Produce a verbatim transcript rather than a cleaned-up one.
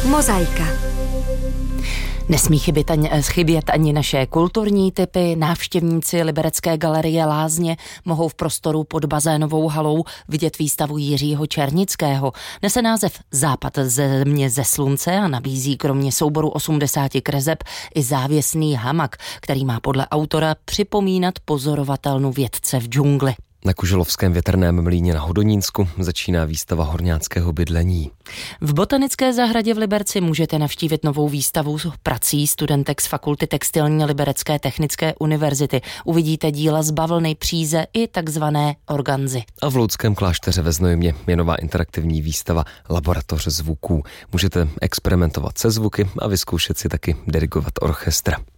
Mozaika. Nesmí chybět ani, chybět ani naše kulturní typy. Návštěvníci Liberecké galerie Lázně mohou v prostoru pod bazénovou halou vidět výstavu Jiřího Černického. Nese název Západ země ze slunce a nabízí kromě souboru osmdesáti kreseb i závěsný hamak, který má podle autora připomínat pozorovatelnu vědce v džungli. Na Kuželovském větrném mlýně na Hodonínsku začíná výstava horňáckého bydlení. V botanické zahradě v Liberci můžete navštívit novou výstavu prací studentek z Fakulty textilní Liberecké technické univerzity. Uvidíte díla z bavlny, příze i takzvané organzy. A v Loudském klášteře ve Znojmě je nová interaktivní výstava Laboratoř zvuků. Můžete experimentovat se zvuky a vyzkoušet si taky dirigovat orchestr.